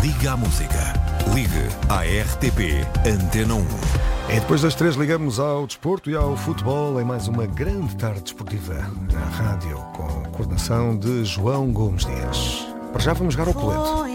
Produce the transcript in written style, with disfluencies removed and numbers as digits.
Liga à música. Ligue à RTP Antena 1. E depois das 3 ligamos ao desporto e ao futebol em mais uma grande tarde desportiva na rádio, com coordenação de João Gomes Dias. Para já vamos jogar ao colete.